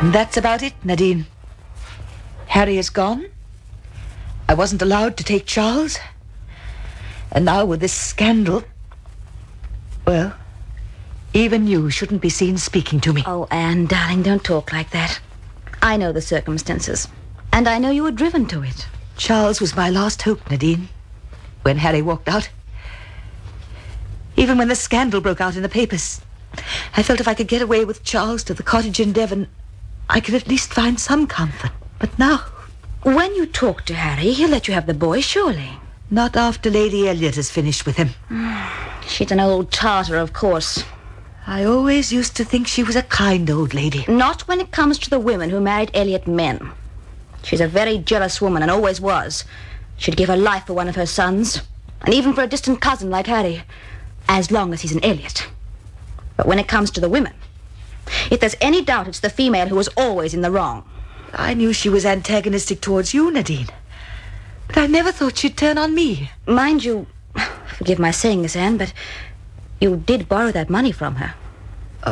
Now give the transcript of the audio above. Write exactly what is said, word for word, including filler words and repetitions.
And that's about it, Nadine. Harry is gone. I wasn't allowed to take Charles. And now with this scandal, well, even you shouldn't be seen speaking to me. Oh, Anne, darling, don't talk like that. I know the circumstances, and I know you were driven to it. Charles was my last hope, Nadine, when Harry walked out. Even when the scandal broke out in the papers, I felt if I could get away with Charles to the cottage in Devon, I could at least find some comfort. But now... When you talk to Harry, he'll let you have the boy, surely. Not after Lady Elliot has finished with him. She's an old tartar, of course. I always used to think she was a kind old lady. Not when it comes to the women who married Elliot men. She's a very jealous woman, and always was. She'd give her life for one of her sons, and even for a distant cousin like Harry, as long as he's an Elliot. But when it comes to the women, if there's any doubt, it's the female who is always in the wrong. I knew she was antagonistic towards you, Nadine. But I never thought she'd turn on me. Mind you, forgive my saying this, Anne, but you did borrow that money from her.